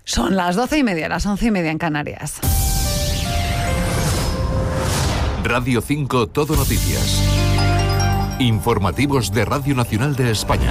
Son las 12:30, las 11:30 en Canarias. Radio 5 Todo Noticias. Informativos de Radio Nacional de España.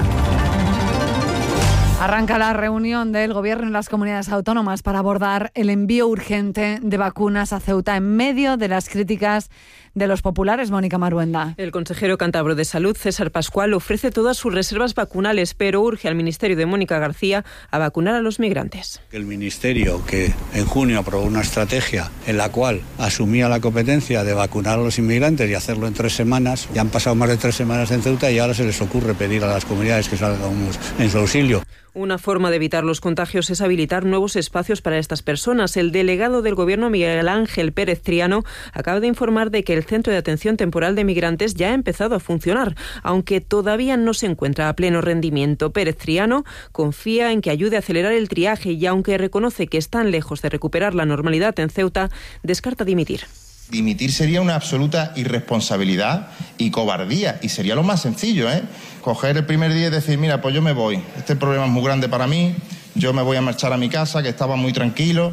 Arranca la reunión del Gobierno en las comunidades autónomas para abordar el envío urgente de vacunas a Ceuta en medio de las críticas de los populares. Mónica Maruenda. El consejero cántabro de Salud, César Pascual, ofrece todas sus reservas vacunales, pero urge al Ministerio de Mónica García a vacunar a los migrantes. El Ministerio, que en junio aprobó una estrategia en la cual asumía la competencia de vacunar a los inmigrantes y hacerlo en 3 semanas, ya han pasado más de 3 semanas en Ceuta y ahora se les ocurre pedir a las comunidades que salgamos en su auxilio. Una forma de evitar los contagios es habilitar nuevos espacios para estas personas. El delegado del Gobierno, Miguel Ángel Pérez Triano, acaba de informar de que el Centro de Atención Temporal de Migrantes ya ha empezado a funcionar, aunque todavía no se encuentra a pleno rendimiento. Pérez Triano confía en que ayude a acelerar el triaje y, aunque reconoce que están lejos de recuperar la normalidad en Ceuta, descarta dimitir. Dimitir sería una absoluta irresponsabilidad y cobardía, y sería lo más sencillo, coger el primer día y decir, mira, pues yo me voy, este problema es muy grande para mí, yo me voy a marchar a mi casa, que estaba muy tranquilo,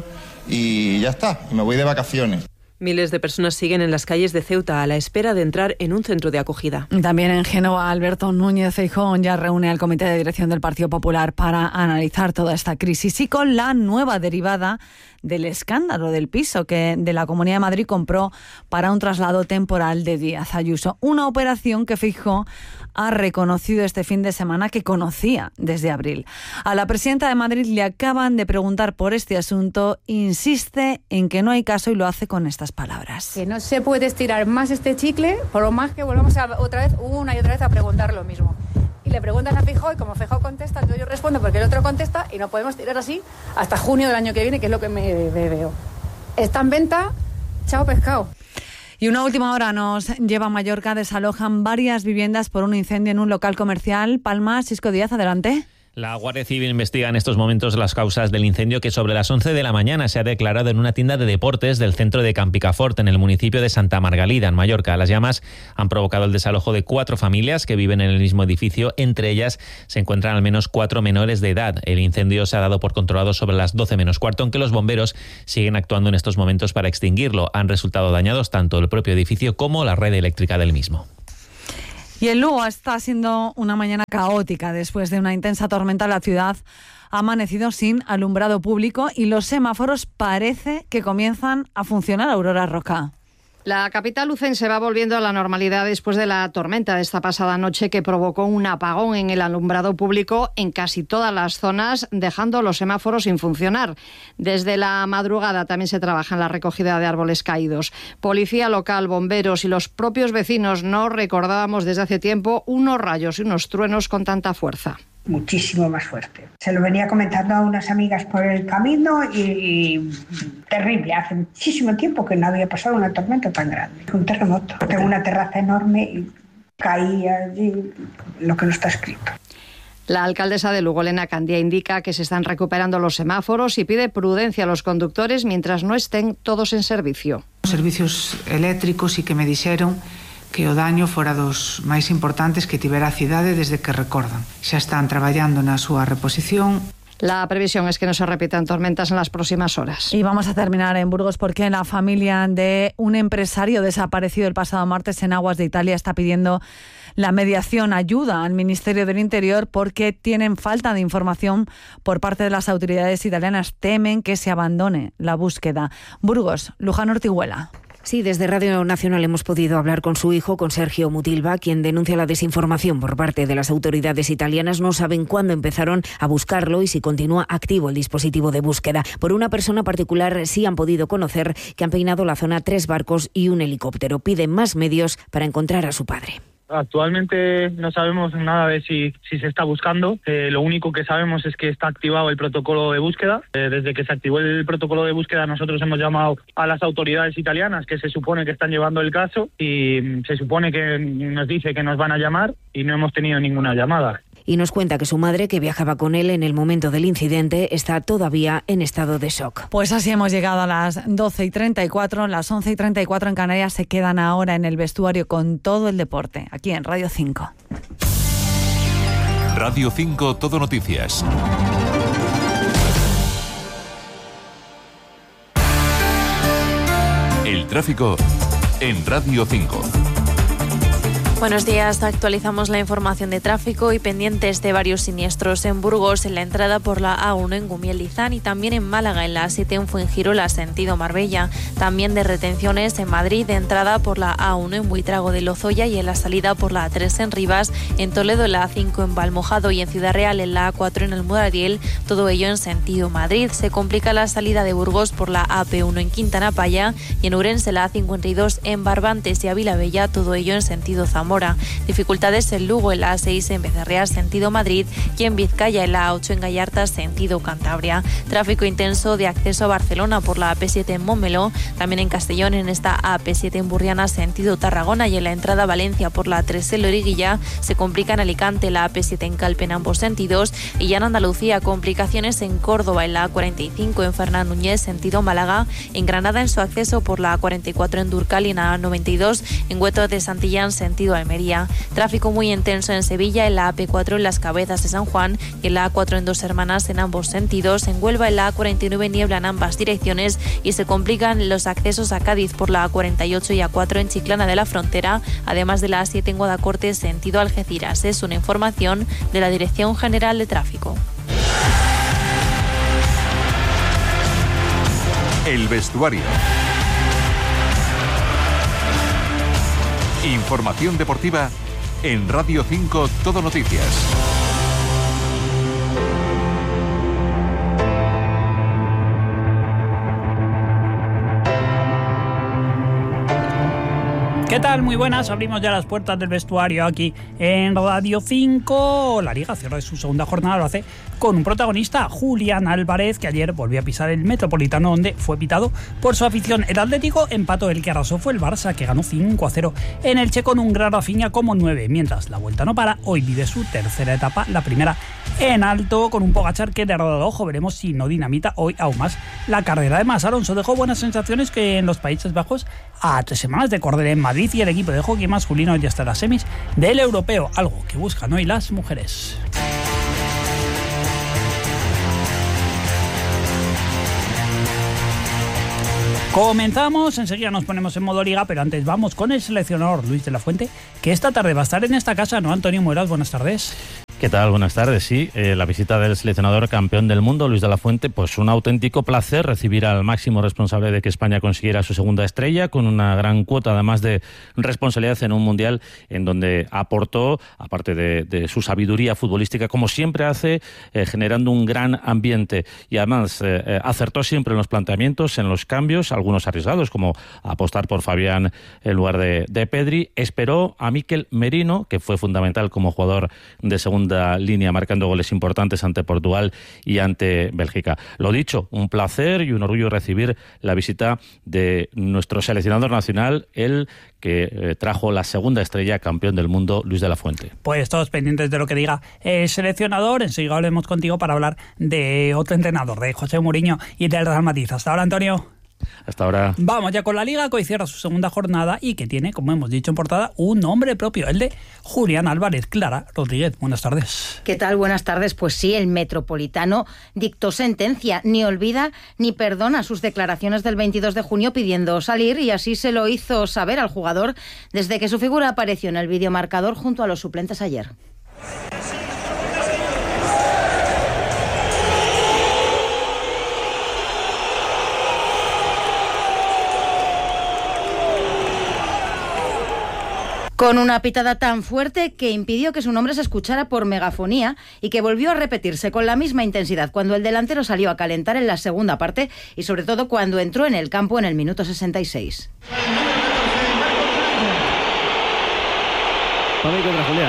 y ya está, y me voy de vacaciones. Miles de personas siguen en las calles de Ceuta a la espera de entrar en un centro de acogida. También en Génova, Alberto Núñez Feijóo ya reúne al Comité de Dirección del Partido Popular para analizar toda esta crisis y con la nueva derivada del escándalo del piso que de la Comunidad de Madrid compró para un traslado temporal de Díaz Ayuso. Una operación que Feijóo ha reconocido este fin de semana que conocía desde abril. A la presidenta de Madrid le acaban de preguntar por este asunto, insiste en que no hay caso y lo hace con estas palabras. Que no se puede estirar más este chicle, por lo más que volvamos otra vez, una y otra vez a preguntar lo mismo. Y le preguntan a Feijóo y como Feijóo contesta, entonces yo respondo porque el otro contesta y no podemos tirar así hasta junio del año que viene, que es lo que me veo. Está en venta, chao pescado. Y una última hora nos lleva a Mallorca. Desalojan varias viviendas por un incendio en un local comercial. Palma, Sisco Díaz, adelante. La Guardia Civil investiga en estos momentos las causas del incendio que sobre las 11 de la mañana se ha declarado en una tienda de deportes del centro de Campicafort, en el municipio de Santa Margalida, en Mallorca. Las llamas han provocado el desalojo de 4 familias que viven en el mismo edificio. Entre ellas se encuentran al menos 4 menores de edad. El incendio se ha dado por controlado sobre las 12 menos cuarto, aunque los bomberos siguen actuando en estos momentos para extinguirlo. Han resultado dañados tanto el propio edificio como la red eléctrica del mismo. Y en Lugo está siendo una mañana caótica. Después de una intensa tormenta, la ciudad ha amanecido sin alumbrado público y los semáforos parece que comienzan a funcionar. Aurora Roca. La capital lucense va volviendo a la normalidad después de la tormenta de esta pasada noche que provocó un apagón en el alumbrado público en casi todas las zonas, dejando los semáforos sin funcionar. Desde la madrugada también se trabaja en la recogida de árboles caídos. Policía local, bomberos y los propios vecinos no recordábamos desde hace tiempo unos rayos y unos truenos con tanta fuerza. Muchísimo más fuerte. Se lo venía comentando a unas amigas por el camino y terrible. Hace muchísimo tiempo que no había pasado una tormenta tan grande. Un terremoto. Tengo una terraza enorme y caía allí lo que no está escrito. La alcaldesa de Lugo, Elena Candía, indica que se están recuperando los semáforos y pide prudencia a los conductores mientras no estén todos en servicio. Servicios eléctricos y que me dixeron que o daño fora dos máis importantes que tivera a cidade desde que recordan. Xa están traballando na súa reposición. La previsión es que no se repitan tormentas en las próximas horas. Y vamos a terminar en Burgos porque la familia de un empresario desaparecido el pasado martes en aguas de Italia está pidiendo la mediación, ayuda al Ministerio del Interior porque tienen falta de información por parte de las autoridades italianas. Temen que se abandone la búsqueda. Burgos, Luján Ortiguela. Sí, desde Radio Nacional hemos podido hablar con su hijo, con Sergio Mutilva, quien denuncia la desinformación por parte de las autoridades italianas. No saben cuándo empezaron a buscarlo y si continúa activo el dispositivo de búsqueda. Por una persona particular sí han podido conocer que han peinado la zona 3 barcos y un helicóptero. Piden más medios para encontrar a su padre. Actualmente no sabemos nada de si se está buscando. Lo único que sabemos es que está activado el protocolo de búsqueda. Desde que se activó el protocolo de búsqueda nosotros hemos llamado a las autoridades italianas que se supone que están llevando el caso y se supone que nos dice que nos van a llamar y no hemos tenido ninguna llamada. Y nos cuenta que su madre, que viajaba con él en el momento del incidente, está todavía en estado de shock. Pues así hemos llegado a las 12:34, las 11:34 en Canarias. Se quedan ahora en el vestuario con todo el deporte, aquí en Radio 5. Radio 5 Todo Noticias. tráfico en Radio 5. Buenos días, actualizamos la información de tráfico y pendientes de varios siniestros en Burgos, en la entrada por la A1 en Gumiel-Lizán y también en Málaga, en la A7 en Fuengirola, sentido Marbella. También de retenciones en Madrid, de entrada por la A1 en Buitrago de Lozoya y en la salida por la A3 en Rivas, en Toledo en la A5 en Valmojado y en Ciudad Real en la A4 en Almudariel, todo ello en sentido Madrid. Se complica la salida de Burgos por la AP1 en Quintana Paya y en Ourense la A52 en Barbantes y Avilabella, todo ello en sentido Zamora. Dificultades en Lugo en la A6 en Becerreá, sentido Madrid, y en Vizcaya en la A8 en Gallarta, sentido Cantabria. Tráfico intenso de acceso a Barcelona por la AP7 en Mómelo, también en Castellón en esta AP7 en Burriana, sentido Tarragona, y en la entrada a Valencia por la A3 en Loriguilla. Se complica en Alicante la AP7 en Calpe en ambos sentidos, y ya en Andalucía complicaciones en Córdoba en la A45 en Fernán Núñez, sentido Málaga, en Granada en su acceso por la A44 en Durcal y en la A92 en Hueto de Santillán, sentido Almería. Tráfico muy intenso en Sevilla en la AP4 en Las Cabezas de San Juan y en la A4 en Dos Hermanas en ambos sentidos. En Huelva en la A49 niebla en ambas direcciones y se complican los accesos a Cádiz por la A48 y A4 en Chiclana de la Frontera, además de la A7 en Guadacorte sentido Algeciras. Es una información de la Dirección General de Tráfico. El vestuario. Información deportiva en Radio 5 Todo Noticias. ¿Qué tal? Muy buenas, abrimos ya las puertas del vestuario aquí en Radio 5. La Liga cierra su segunda jornada, lo hace con un protagonista, Julián Álvarez, que ayer volvió a pisar el Metropolitano, donde fue pitado por su afición. El Atlético empató, el que arrasó fue el Barça, que ganó 5-0 en Elche con un gran Rafinha como 9, mientras la vuelta no para. Hoy vive su tercera etapa, la primera en alto, con un Pogačar que de rodado ojo, veremos si no dinamita hoy aún más la carrera. Además, Alonso dejó buenas sensaciones que en los Países Bajos a 3 semanas de correr en Madrid, y el equipo de hockey masculino ya está en las semis del europeo, algo que buscan hoy las mujeres. Comenzamos, enseguida nos ponemos en modo liga, pero antes vamos con el seleccionador Luis de la Fuente, que esta tarde va a estar en esta casa, ¿no, Antonio Mueras? Buenas tardes. ¿Qué tal? Buenas tardes. Sí, la visita del seleccionador campeón del mundo, Luis de la Fuente, pues un auténtico placer recibir al máximo responsable de que España consiguiera su segunda estrella, con una gran cuota además de responsabilidad en un mundial en donde aportó, aparte de su sabiduría futbolística, como siempre hace, generando un gran ambiente, y además acertó siempre en los planteamientos, en los cambios, algunos arriesgados, como apostar por Fabián en lugar de Pedri. Esperó a Mikel Merino, que fue fundamental como jugador de segunda línea, marcando goles importantes ante Portugal y ante Bélgica. Lo dicho, un placer y un orgullo recibir la visita de nuestro seleccionador nacional, el que trajo la segunda estrella, campeón del mundo, Luis de la Fuente. Pues todos pendientes de lo que diga el seleccionador. Enseguida hablemos contigo para hablar de otro entrenador, de José Mourinho y del Real Madrid. Hasta ahora, Antonio. Hasta ahora. Vamos ya con la Liga, que hoy cierra su segunda jornada y que tiene, como hemos dicho en portada, un nombre propio, el de Julián Álvarez. Clara Rodríguez, buenas tardes. ¿Qué tal? Buenas tardes. Pues sí, el Metropolitano dictó sentencia. Ni olvida ni perdona sus declaraciones del 22 de junio pidiendo salir, y así se lo hizo saber al jugador desde que su figura apareció en el videomarcador junto a los suplentes ayer. Con una pitada tan fuerte que impidió que su nombre se escuchara por megafonía y que volvió a repetirse con la misma intensidad cuando el delantero salió a calentar en la segunda parte y sobre todo cuando entró en el campo en el minuto 66. Para mí contra Julián,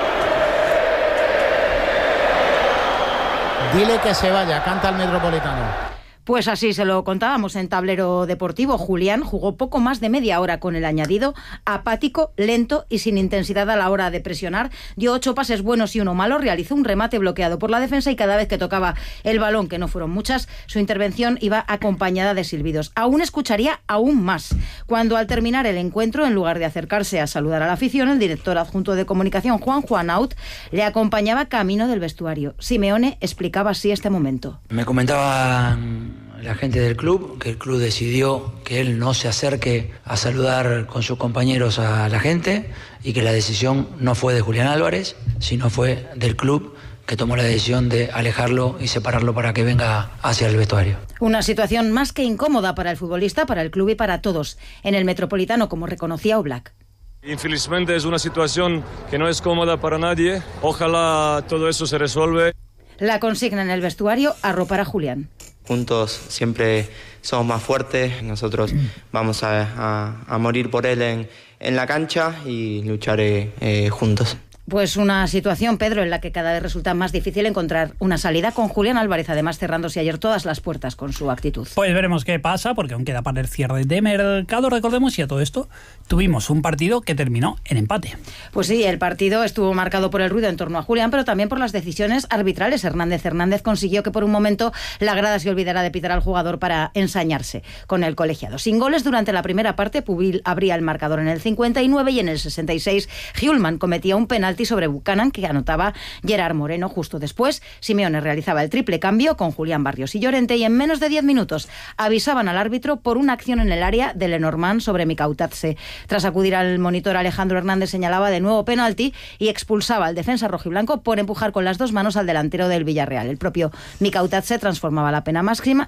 Dile que se vaya, canta el Metropolitano. Pues así se lo contábamos en Tablero Deportivo. Julián jugó poco más de media hora con el añadido, apático, lento y sin intensidad a la hora de presionar. Dio 8 pases buenos y 1 malo, realizó un remate bloqueado por la defensa y cada vez que tocaba el balón, que no fueron muchas, su intervención iba acompañada de silbidos. Aún escucharía aún más cuando al terminar el encuentro, en lugar de acercarse a saludar a la afición, el director adjunto de comunicación, Juan Aut, le acompañaba camino del vestuario. Simeone explicaba así este momento. Me comentaba la gente del club que el club decidió que él no se acerque a saludar con sus compañeros a la gente y que la decisión no fue de Julián Álvarez, sino fue del club, que tomó la decisión de alejarlo y separarlo para que venga hacia el vestuario. Una situación más que incómoda para el futbolista, para el club y para todos en el Metropolitano, como reconocía Oblak. Infelizmente es una situación que no es cómoda para nadie. Ojalá todo eso se resuelva. La consigna en el vestuario: arropar a Julián. Juntos siempre somos más fuertes. Nosotros vamos a morir por él en la cancha y lucharé juntos. Pues una situación, Pedro, en la que cada vez resulta más difícil encontrar una salida, con Julián Álvarez además cerrándose ayer todas las puertas con su actitud. Pues veremos qué pasa, porque aún queda para el cierre de mercado. Recordemos, y a todo esto, tuvimos un partido que terminó en empate. Pues sí, el partido estuvo marcado por el ruido en torno a Julián, pero también por las decisiones arbitrales. Hernández consiguió que por un momento la grada se olvidara de pitar al jugador para ensañarse con el colegiado. Sin goles durante la primera parte, Pubil abría el marcador en el 59 y en el 66 Hjulman cometía un penalti sobre Buchanan que anotaba Gerard Moreno. Justo después, Simeone realizaba el triple cambio con Julián Barrios y Llorente, y en menos de 10 minutos avisaban al árbitro por una acción en el área de Lenormand sobre Mikautatze. Tras acudir al monitor, Alejandro Hernández señalaba de nuevo penalti y expulsaba al defensa rojiblanco por empujar con las 2 manos al delantero del Villarreal. El propio Mikautatze transformaba la pena máxima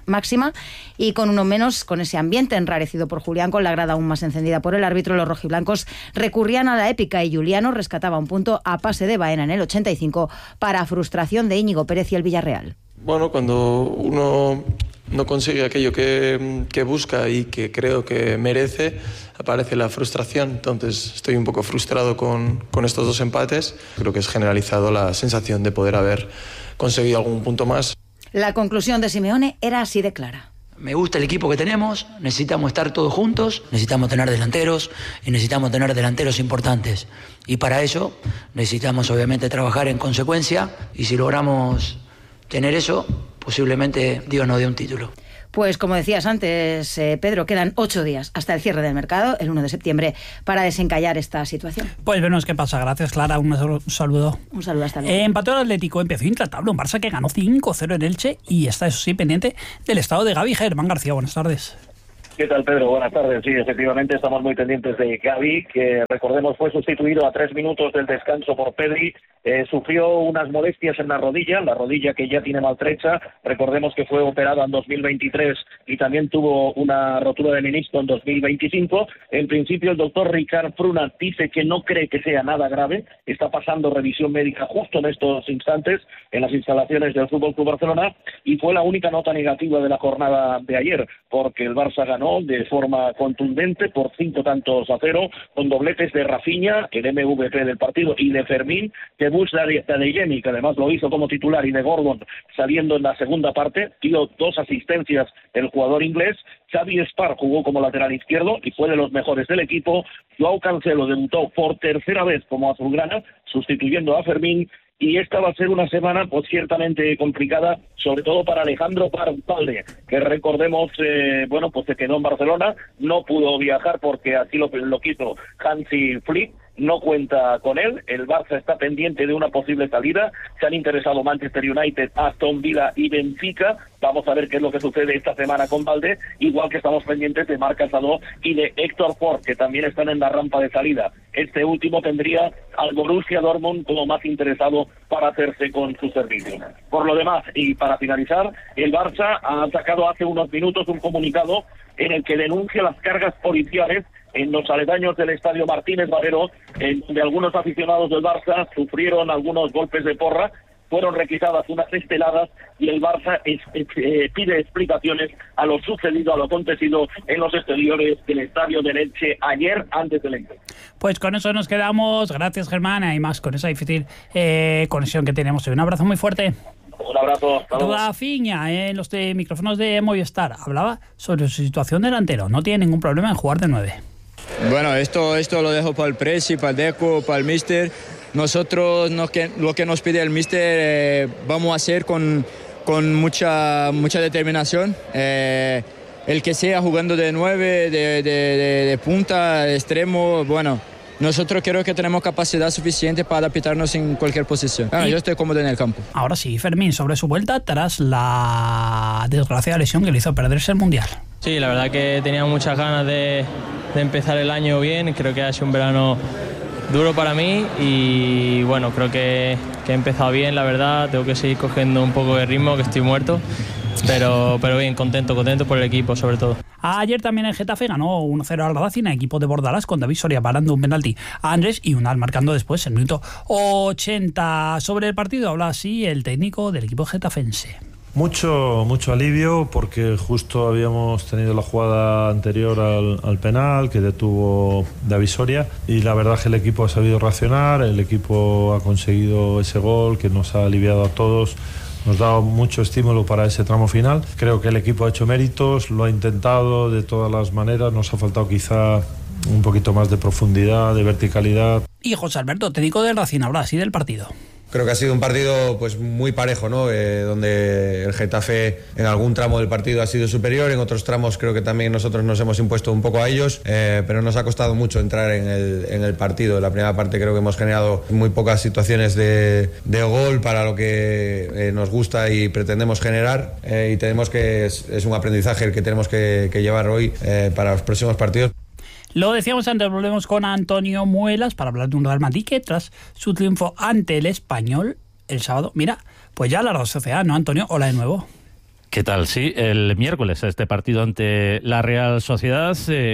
y con uno menos, con ese ambiente enrarecido por Julián, con la grada aún más encendida por el árbitro, los rojiblancos recurrían a la épica y Juliano rescataba un punto a pase de Baena en el 85 para frustración de Íñigo Pérez y el Villarreal. Bueno, cuando uno no consigue aquello que busca y que creo que merece, aparece la frustración. Entonces estoy un poco frustrado con estos 2 empates. Creo que es generalizado la sensación de poder haber conseguido algún punto más. La conclusión de Simeone era así de clara. Me gusta el equipo que tenemos, necesitamos estar todos juntos, necesitamos tener delanteros y necesitamos tener delanteros importantes. Y para eso necesitamos obviamente trabajar en consecuencia, y si logramos tener eso, posiblemente Dios nos dé un título. Pues como decías antes, Pedro, quedan 8 días hasta el cierre del mercado, el 1 de septiembre, para desencallar esta situación. Pues veremos qué pasa. Gracias, Clara. Un saludo. Un saludo, hasta luego. Empató el Atlético, empezó intratable, un Barça que ganó 5-0 en Elche y está, eso sí, pendiente del estado de Gavi. Germán García, buenas tardes. ¿Qué tal, Pedro? Buenas tardes. Sí, efectivamente estamos muy pendientes de Gavi, que recordemos fue sustituido a 3 minutos del descanso por Pedri. Sufrió unas molestias en la rodilla que ya tiene maltrecha. Recordemos que fue operado en 2023 y también tuvo una rotura de menisco en 2025. En principio, el doctor Ricard Pruna dice que no cree que sea nada grave. Está pasando revisión médica justo en estos instantes en las instalaciones del FC Barcelona, y fue la única nota negativa de la jornada de ayer, porque el Barça ganó de forma contundente por 5-0, con dobletes de Rafinha, el MVP del partido, y de Fermín, de Adeyemi, que además lo hizo como titular, y de Gordon saliendo en la segunda parte. Dio 2 asistencias el jugador inglés. Xavi Spar jugó como lateral izquierdo y fue de los mejores del equipo. Joao Cancelo debutó por tercera vez como azulgrana, sustituyendo a Fermín. Y esta va a ser una semana pues ciertamente complicada, sobre todo para Alejandro Valde, que recordemos, pues se quedó en Barcelona, no pudo viajar porque así lo quiso Hansi Flick. No cuenta con él. El Barça está pendiente de una posible salida. Se han interesado Manchester United, Aston Villa y Benfica. Vamos a ver qué es lo que sucede esta semana con Valde, igual que estamos pendientes de Marc Casado y de Héctor Ford, que también están en la rampa de salida. Este último tendría al Borussia Dortmund como más interesado para hacerse con su servicio. Por lo demás, y para finalizar, el Barça ha sacado hace unos minutos un comunicado en el que denuncia las cargas policiales en los aledaños del estadio Martínez Valero, en donde algunos aficionados del Barça sufrieron algunos golpes de porra. Fueron requisadas unas esteladas y el Barça pide explicaciones a lo sucedido, a lo acontecido en los exteriores del estadio de Elche ayer antes del encuentro. Pues con eso nos quedamos. Gracias, Germán. Hay más con esa difícil conexión que tenemos hoy. Un abrazo muy fuerte. Un abrazo. Rafinha, en los micrófonos de Movistar, hablaba sobre su situación delantero. No tiene ningún problema en jugar de 9. Bueno, esto lo dejo para el Presi, para el Deco, para el Míster. Nosotros lo que nos pide el Míster vamos a hacer con mucha determinación. El que sea jugando de 9, de punta, de extremo, bueno, nosotros creo que tenemos capacidad suficiente para adaptarnos en cualquier posición. Yo estoy cómodo en el campo. Ahora sí, Fermín, sobre su vuelta tras la desgraciada lesión que le hizo perderse el Mundial. Sí, la verdad que tenía muchas ganas de empezar el año bien. Creo que ha sido un verano duro para mí y bueno, creo que he empezado bien, la verdad. Tengo que seguir cogiendo un poco de ritmo, que estoy muerto. Pero bien, contento por el equipo sobre todo. Ayer también el Getafe ganó 1-0 al Racing, equipo de Bordalás, con David Soria parando un penalti a Andrés y Unal marcando después el minuto 80. Sobre el partido habla así el técnico del equipo getafense. Mucho alivio porque justo habíamos tenido la jugada anterior al penal que detuvo David Soria y la verdad que el equipo ha sabido reaccionar, el equipo ha conseguido ese gol que nos ha aliviado a todos. Nos da mucho estímulo para ese tramo final. Creo que el equipo ha hecho méritos, lo ha intentado de todas las maneras. Nos ha faltado quizá un poquito más de profundidad, de verticalidad. Y José Alberto, técnico del Racing, habla así del partido. Creo que ha sido un partido pues muy parejo, ¿no? Donde el Getafe en algún tramo del partido ha sido superior, en otros tramos creo que también nosotros nos hemos impuesto un poco a ellos, pero nos ha costado mucho entrar en el partido. En la primera parte creo que hemos generado muy pocas situaciones de gol para lo que nos gusta y pretendemos generar, y tenemos que es un aprendizaje el que tenemos que llevar hoy para los próximos partidos. Lo decíamos antes, volvemos con Antonio Muelas para hablar de un Real Madrid que tras su triunfo ante el Español el sábado, mira, pues ya la Real Sociedad, ¿no, Antonio? Hola de nuevo. ¿Qué tal? Sí, el miércoles este partido ante la Real Sociedad,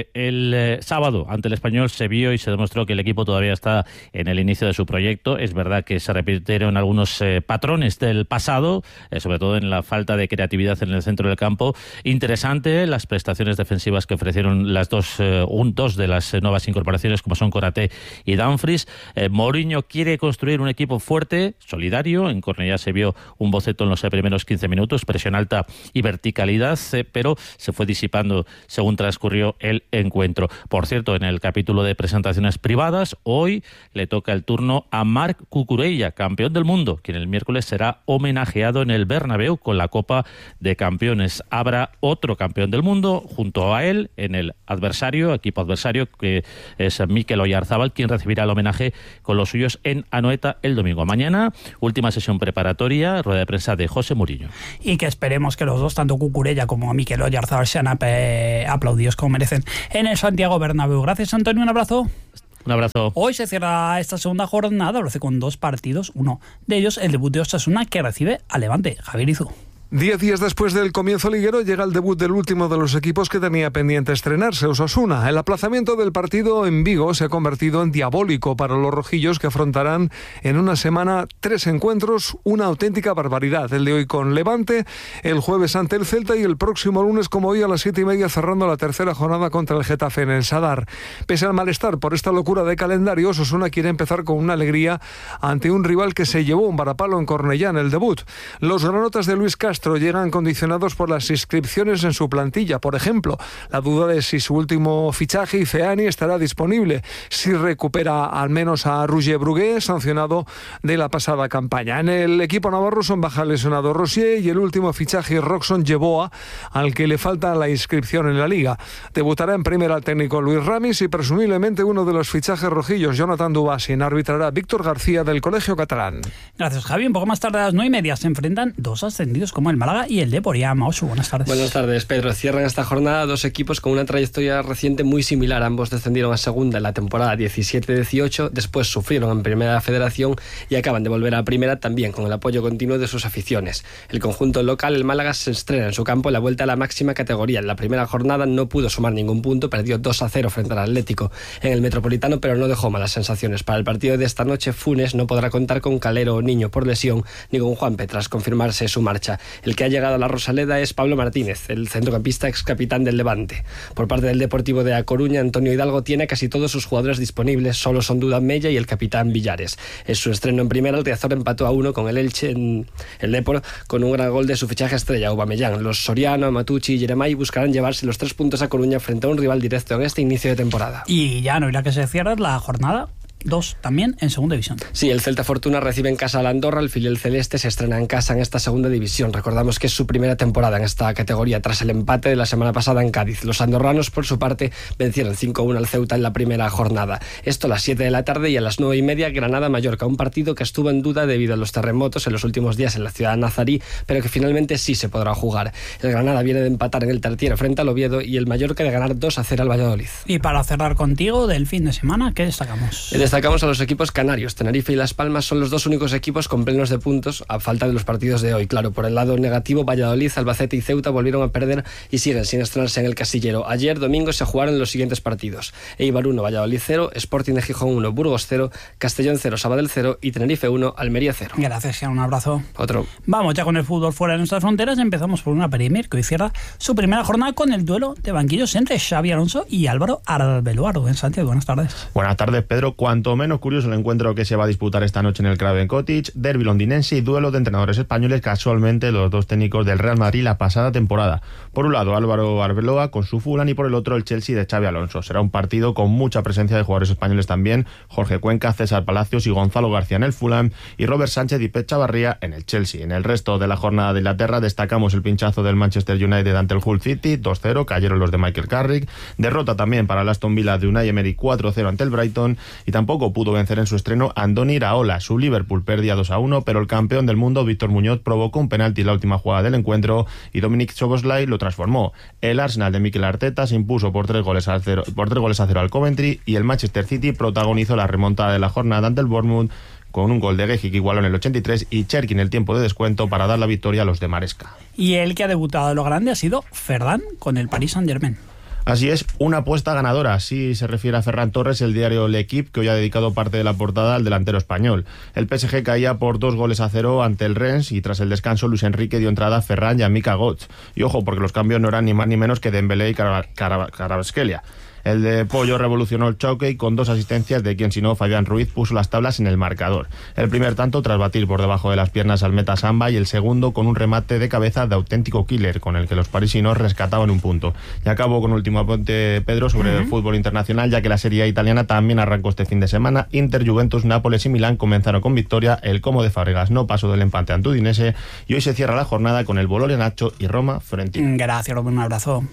el sábado ante el Español se vio y se demostró que el equipo todavía está en el inicio de su proyecto. Es verdad que se repitieron algunos patrones del pasado, sobre todo en la falta de creatividad en el centro del campo. Interesante las prestaciones defensivas que ofrecieron las dos de las nuevas incorporaciones como son Konaté y Dumfries. Mourinho quiere construir un equipo fuerte, solidario. En Cornellá se vio un boceto en los primeros 15 minutos, presión alta y verticalidad, pero se fue disipando según transcurrió el encuentro. Por cierto, en el capítulo de presentaciones privadas, hoy le toca el turno a Marc Cucurella, campeón del mundo, quien el miércoles será homenajeado en el Bernabéu con la Copa de Campeones. Habrá otro campeón del mundo junto a él en el equipo adversario, que es Mikel Oyarzábal, quien recibirá el homenaje con los suyos en Anoeta el domingo. Mañana, última sesión preparatoria, rueda de prensa de José Mourinho. Y que esperemos que los dos, tanto Cucurella como Mikel Oyarzábal, sean aplaudidos como merecen en el Santiago Bernabéu. Gracias, Antonio, un abrazo. Un abrazo. Hoy se cierra esta segunda jornada, lo hace con 2 partidos, uno de ellos el debut de Osasuna, que recibe a Levante. Javier Izú. 10 días después del comienzo liguero llega el debut del último de los equipos que tenía pendiente estrenarse, Osasuna. El aplazamiento del partido en Vigo se ha convertido en diabólico para los rojillos, que afrontarán en una semana 3 encuentros, una auténtica barbaridad. El de hoy con Levante, el jueves ante el Celta y el próximo lunes, como hoy, a las 7:30, cerrando la tercera jornada contra el Getafe en el Sadar. Pese al malestar por esta locura de calendario, Osasuna quiere empezar con una alegría ante un rival que se llevó un varapalo en Cornellá en el debut. Los granotas de Luis Castro llegan condicionados por las inscripciones en su plantilla. Por ejemplo, la duda de si su último fichaje, Ifeani, estará disponible, si recupera al menos a Roger Brugué, sancionado de la pasada campaña. En el equipo navarro son baja lesionado Rosier y el último fichaje Roxon Yeboah, al que le falta la inscripción en la Liga. Debutará en primera el técnico Luis Ramis y presumiblemente uno de los fichajes rojillos, Jonathan Dubasin. Arbitrará Víctor García del Colegio Catalán. Gracias, Javi. Un poco más tarde a las 9:30 se enfrentan 2 ascendidos como el Málaga y el Depor. Maosu, buenas tardes. Buenas tardes, Pedro. Cierran esta jornada 2 equipos con una trayectoria reciente muy similar. Ambos descendieron a segunda en la temporada 17-18, después sufrieron en primera federación y acaban de volver a primera también con el apoyo continuo de sus aficiones. El conjunto local, el Málaga, se estrena en su campo en la vuelta a la máxima categoría. En la primera jornada no pudo sumar ningún punto, perdió 2-0 frente al Atlético en el Metropolitano, pero no dejó malas sensaciones. Para el partido de esta noche, Funes no podrá contar con Calero o Niño por lesión, ni con Juanpe tras confirmarse su marcha. El que ha llegado a la Rosaleda es Pablo Martínez, el centrocampista ex capitán del Levante. Por parte del Deportivo de A Coruña, Antonio Hidalgo tiene casi todos sus jugadores disponibles, solo son duda Mella y el capitán Villares. Es su estreno en primera, el Riazor empató a 1 con el Elche en el Depor con un gran gol de su fichaje estrella, Aubameyang. Los Soriano, Matucci y Jeremai buscarán llevarse los 3 puntos a Coruña frente a un rival directo en este inicio de temporada. Y ya no irá que se cierra la jornada 2 también en segunda división. Sí, el Celta Fortuna recibe en casa al Andorra, el filial celeste se estrena en casa en esta segunda división. Recordamos que es su primera temporada en esta categoría tras el empate de la semana pasada en Cádiz. Los andorranos, por su parte, vencieron 5-1 al Ceuta en la primera jornada. Esto a las 7 de la tarde y a las 9:30 Granada-Mallorca, un partido que estuvo en duda debido a los terremotos en los últimos días en la ciudad de Nazarí, pero que finalmente sí se podrá jugar. El Granada viene de empatar en el Tartiere frente al Oviedo y el Mallorca de ganar 2-0 al Valladolid. Y para cerrar contigo del fin de semana, ¿qué destacamos? Destacamos a los equipos canarios. Tenerife y Las Palmas son los 2 únicos equipos con plenos de puntos a falta de los partidos de hoy. Claro, por el lado negativo, Valladolid, Albacete y Ceuta volvieron a perder y siguen sin estrenarse en el casillero. Ayer, domingo, se jugaron los siguientes partidos: Eibar 1, Valladolid 0, Sporting de Gijón 1, Burgos 0, Castellón 0, Sabadell 0 y Tenerife 1, Almería 0. Gracias, Jan, un abrazo. Otro. Vamos ya con el fútbol fuera de nuestras fronteras. Empezamos por una Premier que hoy cierra su primera jornada con el duelo de banquillos entre Xabi Alonso y Álvaro Arbeloa. En Santiago, buenas tardes. Buenas tardes, Pedro. Cuanto menos curioso el encuentro que se va a disputar esta noche en el Craven Cottage, derbi londinense y duelo de entrenadores españoles, casualmente los 2 técnicos del Real Madrid la pasada temporada. Por un lado, Álvaro Arbeloa con su Fulham y por el otro el Chelsea de Xabi Alonso. Será un partido con mucha presencia de jugadores españoles también: Jorge Cuenca, César Palacios y Gonzalo García en el Fulham y Robert Sánchez y Pep Chavarría en el Chelsea. En el resto de la jornada de Inglaterra destacamos el pinchazo del Manchester United ante el Hull City, 2-0, cayeron los de Michael Carrick. Derrota también para el Aston Villa de Unai Emery, 4-0 ante el Brighton, y tampoco pudo vencer en su estreno Andoni Iraola. Su Liverpool perdía 2-1, pero el campeón del mundo Víctor Muñoz provocó un penalti en la última jugada del encuentro y Dominic Szoboszlai lo transformó. El Arsenal de Mikel Arteta se impuso por 3 goles a 0 al Coventry y el Manchester City protagonizó la remontada de la jornada ante el Bournemouth con un gol de Guehi que igualó en el 83 y Cherki en el tiempo de descuento para dar la victoria a los de Maresca. Y el que ha debutado a lo grande ha sido Ferran con el Paris Saint-Germain. Así es, una apuesta ganadora, así se refiere a Ferran Torres el diario L'Equipe, que hoy ha dedicado parte de la portada al delantero español. El PSG caía por 2-0 ante el Rennes y tras el descanso Luis Enrique dio entrada a Ferran y a Mika Götze. Y ojo, porque los cambios no eran ni más ni menos que Dembélé y Kvaratskhelia. El de Pollo revolucionó el choque y con 2 asistencias de quien si no Fabián Ruiz puso las tablas en el marcador. El primer tanto tras batir por debajo de las piernas al meta Samba y el segundo con un remate de cabeza de auténtico killer con el que los parisinos rescataban un punto. Y acabo con un último apunte, Pedro, sobre el fútbol internacional, ya que la Serie A italiana también arrancó este fin de semana. Inter, Juventus, Nápoles y Milán comenzaron con victoria. El Como de Fábregas no pasó del empate ante Udinese y hoy se cierra la jornada con el Bologna Nacho y Roma Fiorentina. Gracias, Robin, un abrazo.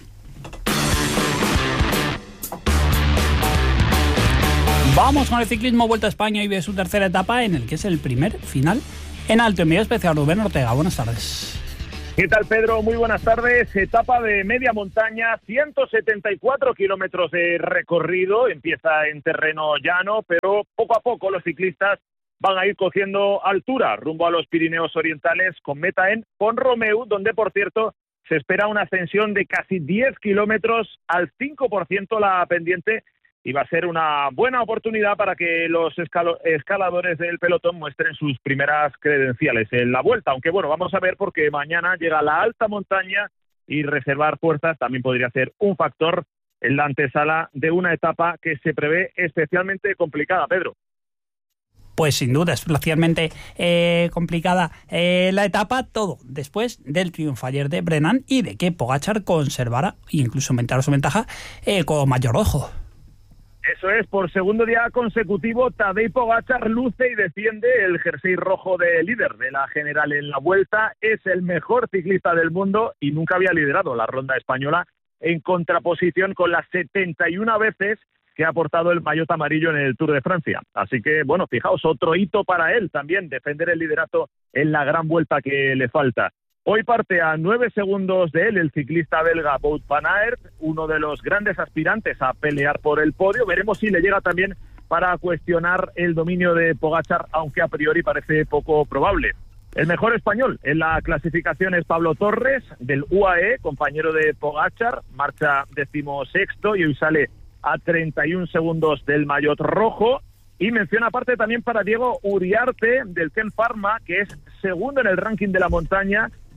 Vamos con el ciclismo Vuelta a España y ve su tercera etapa en el que es el primer final en alto. Envío especial Rubén Ortega, buenas tardes. ¿Qué tal, Pedro? Muy buenas tardes. Etapa de media montaña, 174 kilómetros de recorrido. Empieza en terreno llano, pero poco a poco los ciclistas van a ir cogiendo altura rumbo a los Pirineos Orientales con meta en Font-Romeu, donde, por cierto, se espera una ascensión de casi 10 kilómetros al 5% la pendiente. Y va a ser una buena oportunidad para que los escaladores del pelotón muestren sus primeras credenciales en la vuelta. Aunque bueno, vamos a ver porque mañana llega la alta montaña y reservar fuerzas también podría ser un factor en la antesala de una etapa que se prevé especialmente complicada, Pedro. Pues sin duda, especialmente complicada la etapa, todo después del triunfo ayer de Brennan y de que Pogačar conservara e incluso aumentara su ventaja con mayor ojo. Eso es, por segundo día consecutivo, Tadej Pogačar luce y defiende el jersey rojo de líder de la general en la Vuelta. Es el mejor ciclista del mundo y nunca había liderado la ronda española, en contraposición con las 71 veces que ha aportado el maillot amarillo en el Tour de Francia. Así que, bueno, fijaos, otro hito para él también, defender el liderato en la gran Vuelta que le falta. Hoy parte a 9 segundos de él el ciclista belga Wout van Aert, uno de los grandes aspirantes a pelear por el podio. Veremos si le llega también para cuestionar el dominio de Pogačar, aunque a priori parece poco probable. El mejor español en la clasificación es Pablo Torres, del UAE, compañero de Pogačar, marcha 16º y hoy sale a 31 segundos del maillot rojo. Y mención aparte también para Diego Uriarte, del Ken Pharma, que es segundo en el ranking de la montaña,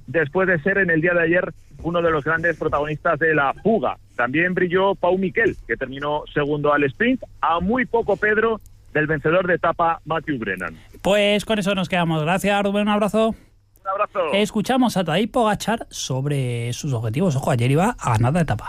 después de ser en el día de ayer uno de los grandes protagonistas de la fuga. También brilló Pau Miquel, que terminó segundo al sprint, a muy poco, Pedro, del vencedor de etapa, Matthew Brennan. Pues con eso nos quedamos. Gracias, Rubén, un abrazo. Un abrazo. Escuchamos a Tadej Pogačar sobre sus objetivos. Ojo, ayer iba a ganar la etapa.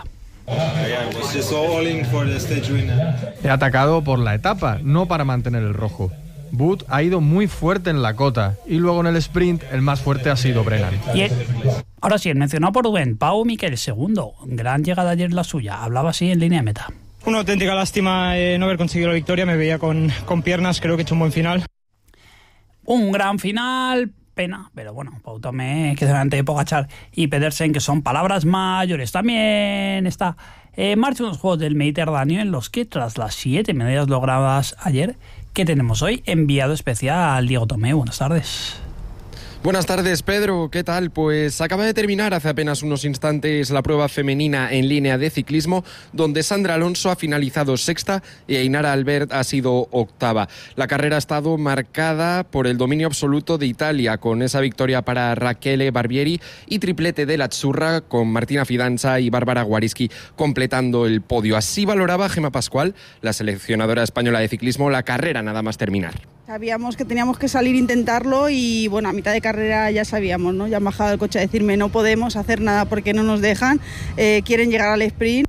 He atacado por la etapa, no para mantener el rojo. Wood ha ido muy fuerte en la cota y luego en el sprint el más fuerte ha sido Brennan. Ahora sí, el mencionado por Rubén, Pau Miquel, segundo. Gran llegada ayer la suya. Hablaba así en línea de meta. Una auténtica lástima no haber conseguido la victoria. Me veía con piernas, creo que he hecho un buen final. Un gran final, pena, pero bueno, Pau también que delante de Pogačar y Pedersen, que son palabras mayores. También está en marcha unos Juegos del Mediterráneo en los que tras las 7 medallas logradas ayer, ¿qué tenemos hoy? Enviado especial Diego Tomé. Buenas tardes. Buenas tardes, Pedro. ¿Qué tal? Pues acaba de terminar hace apenas unos instantes la prueba femenina en línea de ciclismo, donde Sandra Alonso ha finalizado sexta y Ainara Albert ha sido octava. La carrera ha estado marcada por el dominio absoluto de Italia, con esa victoria para Rachele Barbieri y triplete de la Azzurra, con Martina Fidanza y Bárbara Guarischi completando el podio. Así valoraba Gemma Pascual, la seleccionadora española de ciclismo, la carrera nada más terminar. Sabíamos que teníamos que salir a intentarlo y bueno, a mitad de carrera ya sabíamos, ¿no? Ya han bajado el coche a decirme no podemos hacer nada porque no nos dejan, quieren llegar al sprint.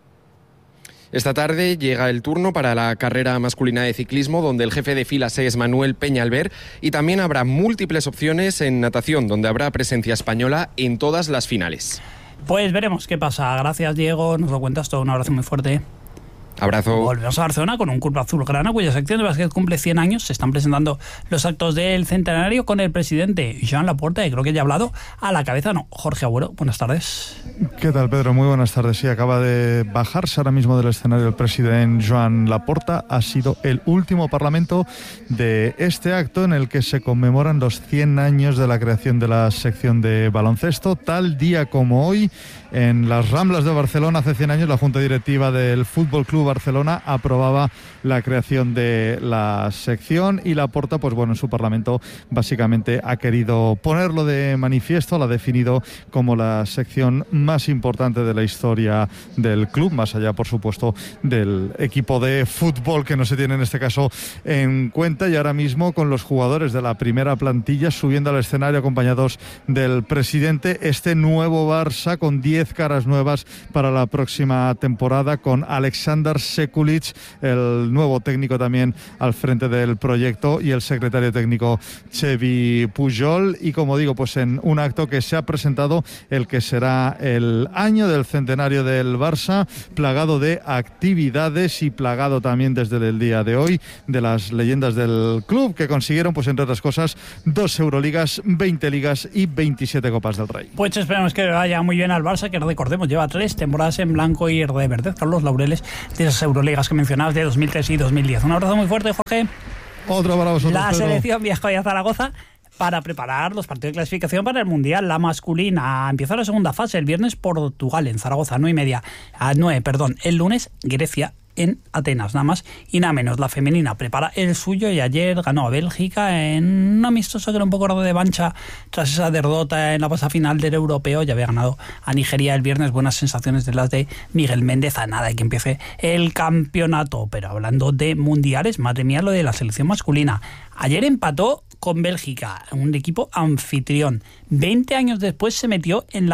Esta tarde llega el turno para la carrera masculina de ciclismo, donde el jefe de filas es Manuel Peñalver, y también habrá múltiples opciones en natación, donde habrá presencia española en todas las finales. Pues veremos qué pasa. Gracias, Diego, nos lo cuentas todo. Un abrazo muy fuerte. Abrazo. Volvemos a Barcelona con un Club Azulgrana, cuya sección de básquet cumple 100 años. Se están presentando los actos del centenario con el presidente Joan Laporta, y creo que ya ha hablado a la cabeza, no, Jorge Agüero. Buenas tardes. ¿Qué tal, Pedro? Muy buenas tardes. Sí, acaba de bajarse ahora mismo del escenario el presidente Joan Laporta. Ha sido el último parlamento de este acto en el que se conmemoran los 100 años de la creación de la sección de baloncesto. Tal día como hoy, en las Ramblas de Barcelona, hace 100 años, la Junta Directiva del Fútbol Club Barcelona aprobaba la creación de la sección, y Laporta, pues bueno, en su parlamento básicamente ha querido ponerlo de manifiesto. La ha definido como la sección más importante de la historia del club, más allá, por supuesto, del equipo de fútbol, que no se tiene en este caso en cuenta. Y ahora mismo, con los jugadores de la primera plantilla subiendo al escenario acompañados del presidente, este nuevo Barça con 10 caras nuevas para la próxima temporada, con Alexander Sekulic, el nuevo técnico también al frente del proyecto, y el secretario técnico Xevi Pujol. Y como digo, pues en un acto que se ha presentado el que será el año del centenario del Barça, plagado de actividades y plagado también desde el día de hoy de las leyendas del club, que consiguieron, pues entre otras cosas, 2 Euroligas, 20 ligas y 27 Copas del Rey. Pues esperemos que vaya muy bien al Barça, que recordemos lleva 3 temporadas en blanco y de verde, Carlos Laureles, de esas Euroligas que mencionabas de 2003 y 2010. Un abrazo muy fuerte, Jorge. Otro para vosotros, La Pedro. selección viajó a Zaragoza para preparar los partidos de clasificación para el Mundial. La masculina empieza la segunda fase el viernes, Portugal en Zaragoza, 9:30. El lunes, Grecia en Atenas, nada más y nada menos. La femenina prepara el suyo y ayer ganó a Bélgica en un amistoso que era un poco de revancha tras esa derrota en la pasada final del europeo. Ya había ganado a Nigeria el viernes. Buenas sensaciones de las de Miguel Méndez, a nada de que empiece el campeonato. Pero hablando de mundiales, madre mía, lo de la selección masculina. Ayer empató con Bélgica, un equipo anfitrión. 20 años después se metió en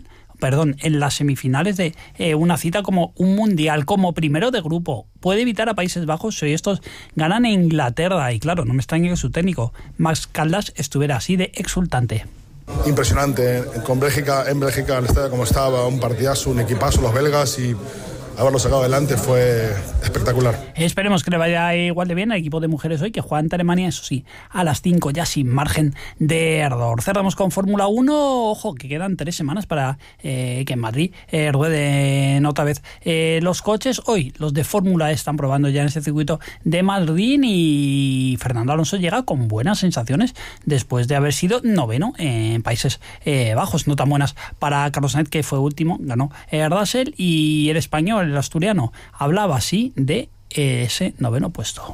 las semifinales de una cita como un mundial, como primero de grupo. Puede evitar a Países Bajos si estos ganan en Inglaterra. Y claro, no me extraña que su técnico, Max Caldas, estuviera así de exultante. Impresionante, en Bélgica, el estadio como estaba, un partidazo, un equipazo, los belgas, y haberlo sacado adelante fue espectacular. Esperemos que le vaya igual de bien al equipo de mujeres hoy, que juega ante Alemania, eso sí, a las 5, ya sin margen de error. Cerramos con Fórmula 1. Ojo, que quedan 3 semanas para que en Madrid rueden otra vez los coches. Hoy los de Fórmula están probando ya en este circuito de Madrid, y Fernando Alonso llega con buenas sensaciones después de haber sido noveno en Países Bajos. No tan buenas para Carlos Sainz, que fue último, ganó Russell, y el español, el asturiano, hablaba así de ese 9º puesto.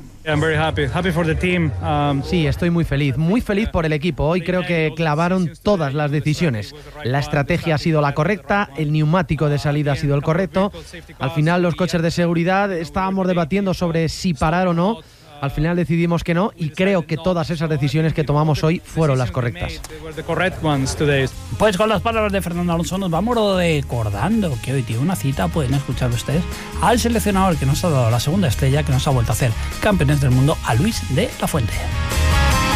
Sí, estoy muy feliz por el equipo. Hoy creo que clavaron todas las decisiones. La estrategia ha sido la correcta, el neumático de salida ha sido el correcto. Al final los coches de seguridad estábamos debatiendo sobre si parar o no. Al final decidimos que no y creo que todas esas decisiones que tomamos hoy fueron las correctas. Pues con las palabras de Fernando Alonso nos vamos recordando que hoy tiene una cita, pueden escuchar ustedes, al seleccionador que nos ha dado la segunda estrella, que nos ha vuelto a hacer campeones del mundo, a Luis de la Fuente.